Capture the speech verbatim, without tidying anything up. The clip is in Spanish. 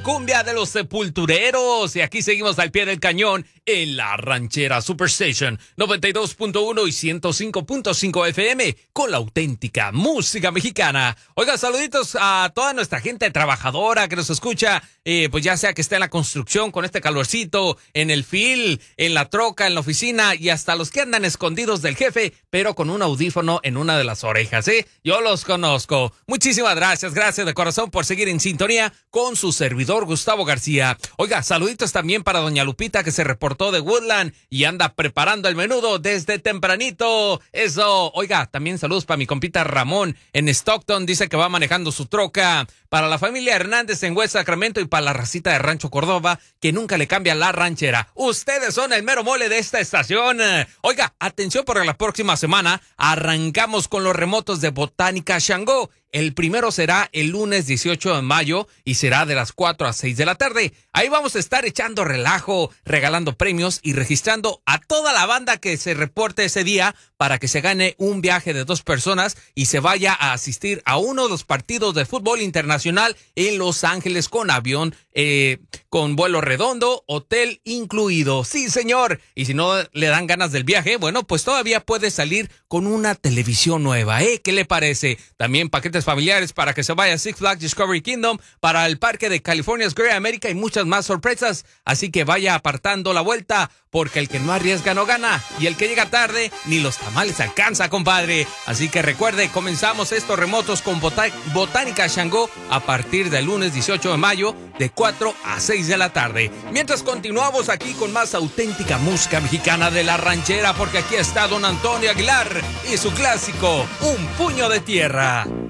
cumbia de los sepultureros. Y aquí seguimos al pie del cañón en la Ranchera Superstation noventa y dos punto uno y ciento cinco punto cinco F M con la auténtica música mexicana. Oiga, saluditos a toda nuestra gente trabajadora que nos escucha, eh, pues ya sea que esté en la construcción con este calorcito, en el fil, en la troca, en la oficina y hasta los que andan escondidos del jefe, pero con un audífono en una de las orejas, ¿eh? Yo los conozco. Muchísimas gracias, gracias de corazón por seguir en sintonía con su servidor Gustavo García. Oiga, saluditos también para doña Lupita que se reportó de Woodland y anda preparando el menudo desde tempranito. Eso, oiga, también saludos para mi compita Ramón en Stockton, dice que va manejando su troca. Para la familia Hernández en West Sacramento y para la racita de Rancho Córdoba que nunca le cambia la ranchera. Ustedes son el mero mole de esta estación. Oiga, atención porque la próxima semana arrancamos con los remotos de Botánica Xangó. El primero será el lunes dieciocho de mayo y será de las cuatro a seis de la tarde. Ahí vamos a estar echando relajo, regalando premios y registrando a toda la banda que se reporte ese día para que se gane un viaje de dos personas y se vaya a asistir a uno de los partidos de fútbol internacional en Los Ángeles con avión, eh, con vuelo redondo, hotel incluido. Sí, señor. Y si no le dan ganas del viaje, bueno, pues todavía puede salir con una televisión nueva, ¿eh? ¿Qué le parece? También paquetes familiares para que se vaya a Six Flags Discovery Kingdom, para el parque de California's Great America y muchas más sorpresas. Así que vaya apartando la vuelta, porque el que no arriesga no gana y el que llega tarde ni los tamales alcanza, compadre. Así que recuerde, comenzamos estos remotos con Botá- Botánica Xangó a partir del lunes dieciocho de mayo de cuatro a seis de la tarde. Mientras continuamos aquí con más auténtica música mexicana de la ranchera, porque aquí está don Antonio Aguilar y su clásico Un Puño de Tierra.